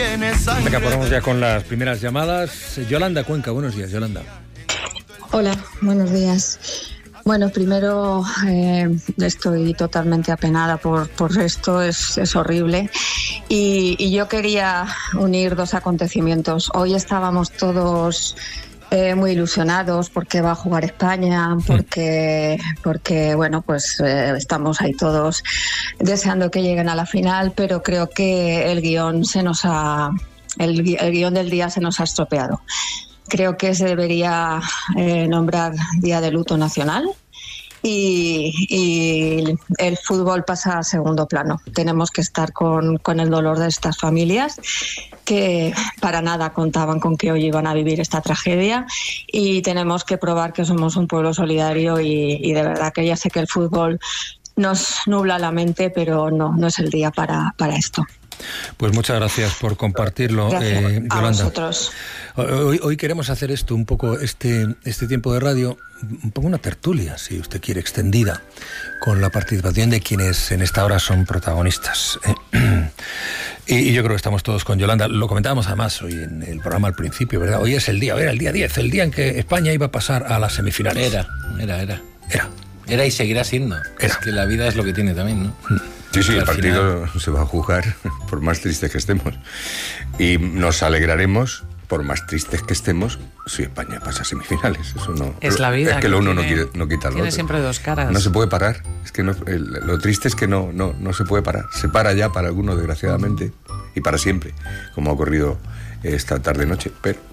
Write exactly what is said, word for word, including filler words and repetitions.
tiene sangre. Venga, ponemos ya con las primeras llamadas. Yolanda Cuenca, buenos días, Yolanda. Hola, buenos días. Bueno, primero eh, estoy totalmente apenada por, por esto, es, es horrible. Y, y yo quería unir dos acontecimientos. Hoy estábamos todos eh, muy ilusionados porque va a jugar España, porque, porque bueno, pues eh, estamos ahí todos deseando que lleguen a la final, pero creo que el guión se nos ha, el, gui- el guión del día se nos ha estropeado. Creo que se debería eh, nombrar Día de Luto Nacional y, y el fútbol pasa a segundo plano. Tenemos que estar con, con el dolor de estas familias que para nada contaban con que hoy iban a vivir esta tragedia, y tenemos que probar que somos un pueblo solidario y, y de verdad que ya sé que el fútbol nos nubla la mente, pero no, no es el día para, para esto. Pues muchas gracias por compartirlo, Gracias eh, a Yolanda. vosotros. Hoy, hoy queremos hacer esto, un poco este, este tiempo de radio, un poco una tertulia, si usted quiere, extendida, con la participación de quienes en esta hora son protagonistas. Y, y yo creo que estamos todos con Yolanda. Lo comentábamos además hoy en el programa al principio, ¿verdad? Hoy es el día, era el día diez, el día en que España iba a pasar a las semifinales. Era, era, era. Era. Era y seguirá siendo. Era. Es que la vida es lo que tiene también, ¿no? Sí, sí, Y el al partido final- se va a jugar por más tristes que estemos. Y nos alegraremos por más tristes que estemos si España pasa a semifinales. Eso no. Es la vida. Es que lo uno no, tiene- quiere- no quita lo Tiene otro. siempre dos caras. No se puede parar. Es que no- el- lo triste es que no, no, no se puede parar. Se para ya para algunos, desgraciadamente, y para siempre, como ha ocurrido esta tarde-noche. Pero